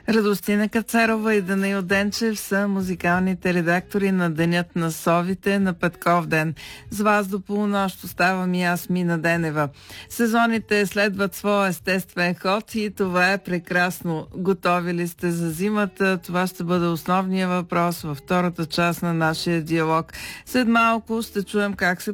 Радостина Кацарова и Данаил Денчев са музикалните редактори на Денят на совите на Петков ден. С вас до полунощ оставам и аз, Мина Денева. Сезоните следват своя естествен ход и това е прекрасно. Готови ли сте за зимата? Това ще бъде основният въпрос във втората част на нашия диалог. След малко ще чуем как се